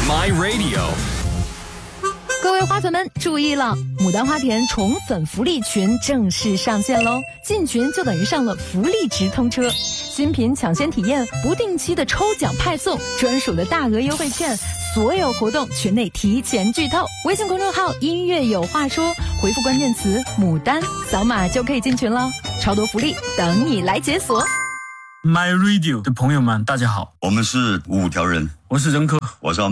My Radio。 各位花粉们注意了，牡丹花田宠粉福利群正式上线喽！进群就等于上了福利直通车，新品抢先体验，不定期的抽奖派送，专属的大额优惠券，所有活动群内提前剧透。微信公众号音乐有话说，回复关键词牡丹，扫码就可以进群了，超多福利等你来解锁。 My Radio 的朋友们，大家好， 我们是5条人， 我是任科， 我是